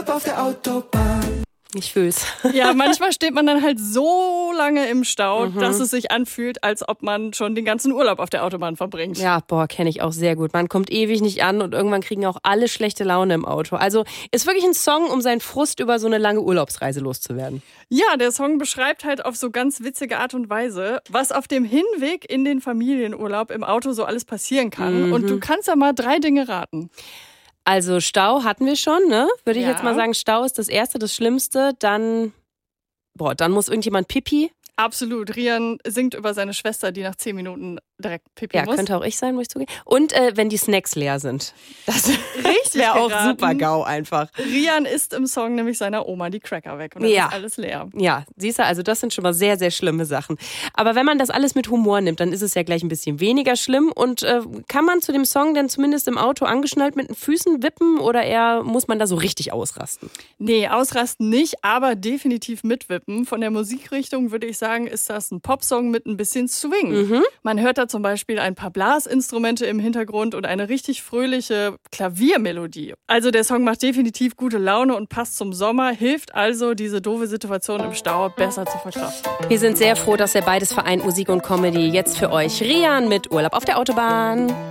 Urlaub auf der Autobahn. Ich fühl's. Ja, manchmal steht man dann halt so lange im Stau, dass es sich anfühlt, als ob man schon den ganzen Urlaub auf der Autobahn verbringt. Ja, kenne ich auch sehr gut. Man kommt ewig nicht an und irgendwann kriegen auch alle schlechte Laune im Auto. Also ist wirklich ein Song, um seinen Frust über so eine lange Urlaubsreise loszuwerden. Ja, der Song beschreibt halt auf so ganz witzige Art und Weise, was auf dem Hinweg in den Familienurlaub im Auto so alles passieren kann. Und du kannst ja mal 3 Dinge raten. Also Stau hatten wir schon, ne? Würde ich Ja. jetzt mal sagen, Stau ist das Erste, das Schlimmste. Dann muss irgendjemand Pipi. Absolut. Rian singt über seine Schwester, die nach 10 Minuten direkt pipi Ja, muss. könnte auch ich sein, muss ich zugeben. Und wenn die Snacks leer sind. Das Richtig wäre auch geraten. super GAU einfach. Rian isst im Song nämlich seiner Oma die Cracker weg und dann Ja. ist alles leer. Ja, siehst du, also das sind schon mal sehr, sehr schlimme Sachen. Aber wenn man das alles mit Humor nimmt, dann ist es ja gleich ein bisschen weniger schlimm. Und kann man zu dem Song denn zumindest im Auto angeschnallt mit den Füßen wippen oder eher muss man da so richtig ausrasten? Nee, ausrasten nicht, aber definitiv mitwippen. Von der Musikrichtung würde ich sagen, ist das ein Popsong mit ein bisschen Swing. Man hört da zum Beispiel ein paar Blasinstrumente im Hintergrund und eine richtig fröhliche Klaviermelodie. Also der Song macht definitiv gute Laune und passt zum Sommer, hilft also, diese doofe Situation im Stau besser zu verkraften. Wir sind sehr froh, dass er beides vereint, Musik und Comedy. Jetzt für euch Rian mit Urlaub auf der Autobahn.